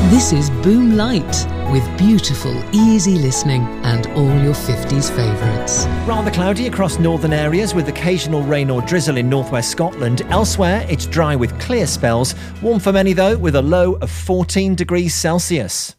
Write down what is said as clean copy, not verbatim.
This is Boom Light, with beautiful, easy listening and all your 50s favourites. Rather cloudy across northern areas with occasional rain or drizzle in northwest Scotland. Elsewhere, it's dry with clear spells. Warm for many though, with a low of 14 degrees Celsius.